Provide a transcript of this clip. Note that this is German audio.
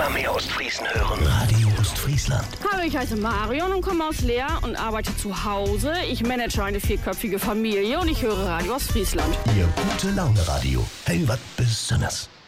mehr Ostfriesen hören. Radio Ostfriesland. Hallo, ich heiße Marion und komme aus Leer und arbeite zu Hause. Ich manage eine 4-köpfige Familie und ich höre Radio Ostfriesland. Ihr gute Laune Radio. Hey, was Besonderes.